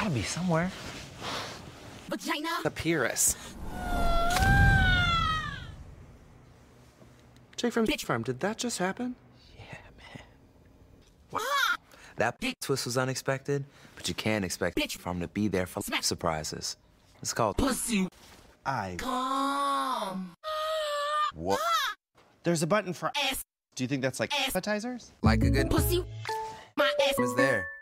gotta be somewhere. Vagina. The Pyrrhus. Jake from Bitch Farm, did that just happen? Yeah, man. That twist was unexpected, but you can't expect Bitch Farm to be there for surprises. It's called Pussy. Come. What? There's a button for Ass. Do you think that's like appetizers? like a good Pussy. My ass is there.